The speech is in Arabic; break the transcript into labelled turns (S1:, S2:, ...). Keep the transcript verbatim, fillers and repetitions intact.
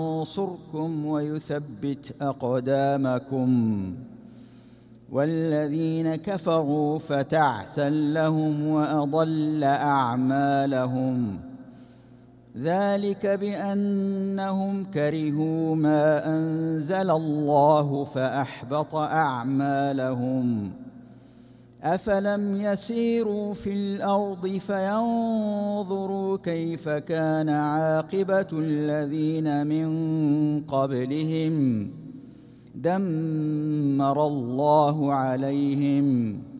S1: ينصركم ويثبت أقدامكم والذين كفروا فتعسا لهم وأضل أعمالهم ذلك بأنهم كرهوا ما أنزل الله فأحبط أعمالهم أفلم يسيروا في الأرض فينظروا كيف كان عاقبة الذين من قبلهم دمر الله عليهم